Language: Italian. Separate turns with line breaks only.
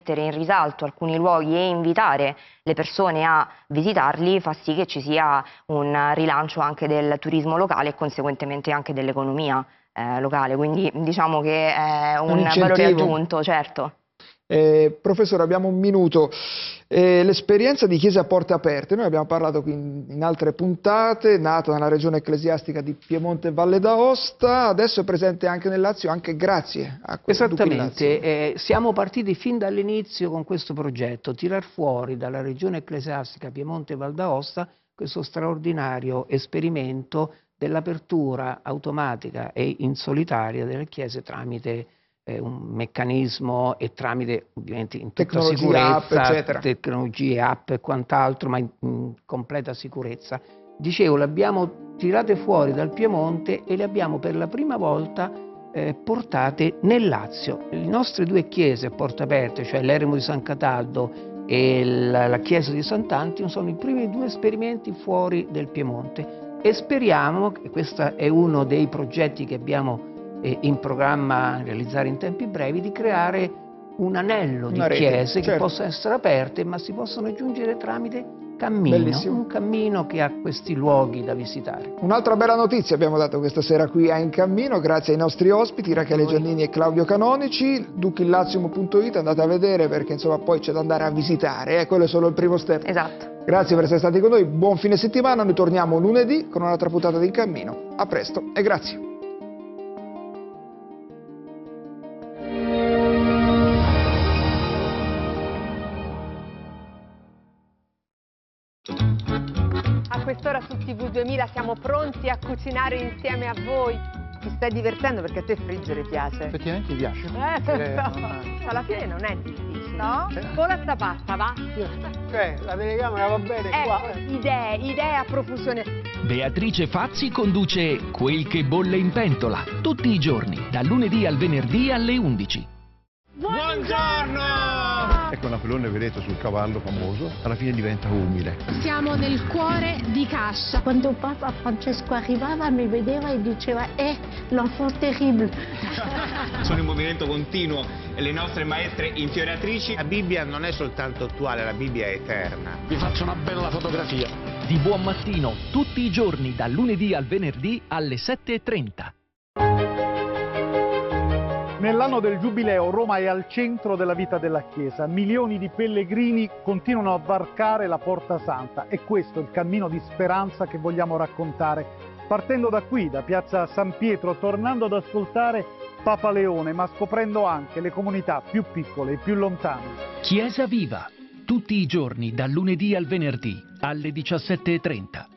mettere in risalto alcuni luoghi e invitare le persone a visitarli fa sì che ci sia un rilancio anche del turismo locale e conseguentemente anche dell'economia locale, quindi diciamo che è un valore aggiunto, certo.
Professore, abbiamo un minuto. L'esperienza di chiese a porte aperte, noi abbiamo parlato qui in altre puntate, nata nella regione ecclesiastica di Piemonte e Valle d'Aosta, adesso è presente anche nel Lazio, anche grazie a questo.
Esattamente, siamo partiti fin dall'inizio con questo progetto, tirar fuori dalla regione ecclesiastica Piemonte e Valle d'Aosta questo straordinario esperimento dell'apertura automatica e in solitaria delle chiese tramite un meccanismo e tramite ovviamente in tutta sicurezza, tecnologie, app e quant'altro, ma in completa sicurezza. Dicevo, le abbiamo tirate fuori dal Piemonte e le abbiamo per la prima volta portate nel Lazio. Le nostre due chiese a porte aperte, cioè l'Eremo di San Cataldo e la chiesa di Sant'Antimo, sono i primi due esperimenti fuori del Piemonte e speriamo, che questo è uno dei progetti che abbiamo in programma realizzare in tempi brevi, di creare un anello di chiese che possano essere aperte ma si possono aggiungere tramite cammino. Bellissimo. Un cammino che ha questi luoghi da visitare.
Un'altra bella notizia abbiamo dato questa sera qui a In Cammino, grazie ai nostri ospiti Rachele Giannini e Claudio Canonici. duchillazium.it, andate a vedere perché insomma poi c'è da andare a visitare, quello è solo il primo step.
Esatto.
Grazie per essere stati con noi, buon fine settimana, noi torniamo lunedì con un'altra puntata di In Cammino. A presto e grazie.
A quest'ora su TV2000 siamo pronti a cucinare insieme a voi. Ti stai divertendo perché a te friggere piace?
Effettivamente mi piace.
Alla fine non è difficile. No? Vola sta pasta, va?
Cioè, la telecamera va bene qua.
Idee a profusione.
Beatrice Fazzi conduce Quel che bolle in pentola, tutti i giorni, dal lunedì al venerdì alle 11.
Buongiorno! Ecco Napoleone, vedete, sul cavallo famoso, alla fine diventa umile.
Siamo nel cuore di Cascia.
Quando Papa Francesco arrivava mi vedeva e diceva l'enfant terrible.
Sono in movimento continuo le nostre maestre infioratrici.
La Bibbia non è soltanto attuale, la Bibbia è eterna.
Vi faccio una bella fotografia. Di buon mattino, tutti i giorni, dal lunedì al venerdì alle 7:30.
Nell'anno del Giubileo Roma è al centro della vita della Chiesa. Milioni di pellegrini continuano a varcare la Porta Santa e questo è il cammino di speranza che vogliamo raccontare. Partendo da qui, da Piazza San Pietro, tornando ad ascoltare Papa Leone, ma scoprendo anche le comunità più piccole e più lontane.
Chiesa Viva, tutti i giorni, dal lunedì al venerdì alle 17:30.